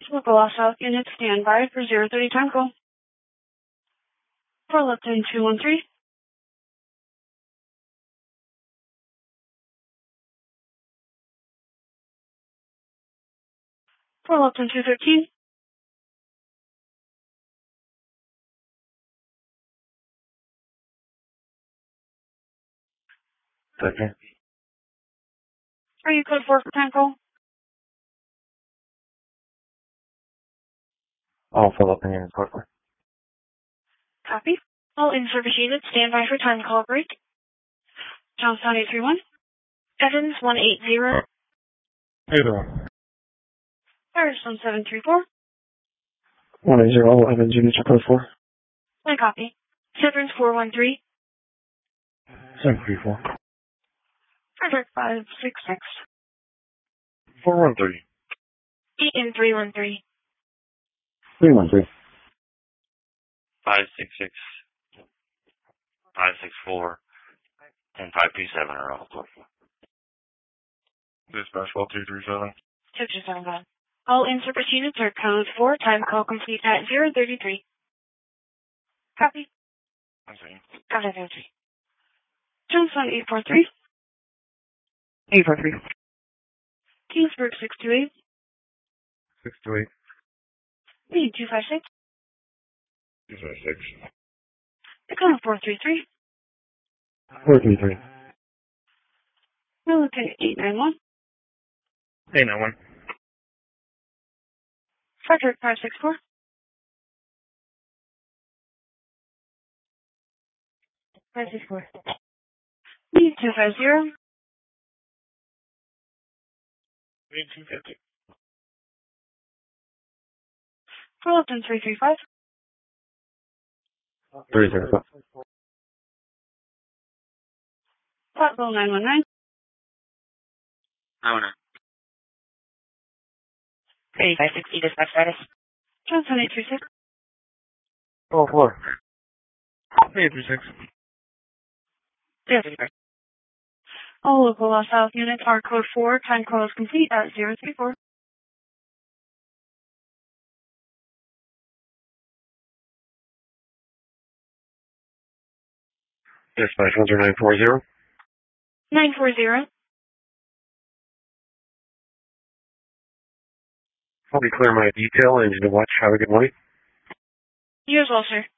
Local South unit standby for 030 time call. For Lipton 213. For Lipton 213. Okay. Are you code 4 for time call? All Philippine unit code 4. Copy. All in-service units standby for time call break. Johnstown 831. Evans 180. Hey there. Firestone 734. 180, all Evans units are code 4. And copy. Severance 413. 734. Frederick 566. 413. Eaton 313. 313. 566, 564, and 527 are all code 4. Dispatch 1237. 227. All in-service units are code 4. Time call complete at 033. Copy. Okay. Got it, 03. Johnstown 843. 843. Kingsburg 628. 628. Reed 256. 256. Tacoma 433. 433. Milliken 891. 891. Frederick 564. 564. Reed 250. Reed 250. Fullerton 335. 335. Platteville 919. I wanna. 3560 dispatch status. Johnstown 836. Oh, 4. 836. 034. All local South units are code 4. Time call is complete at 034. Dispatch 10940. 940. I'll be clear my detail and you to watch. Have a good morning. You as well, sir.